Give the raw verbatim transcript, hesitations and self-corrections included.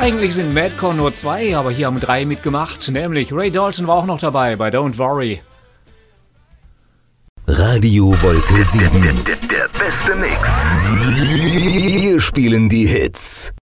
Eigentlich sind Madcore nur zwei, aber hier haben drei mitgemacht, nämlich Ray Dalton war auch noch dabei bei Don't Worry. Radio Wolke sieben. Der, der, der beste Mix. Wir spielen die Hits.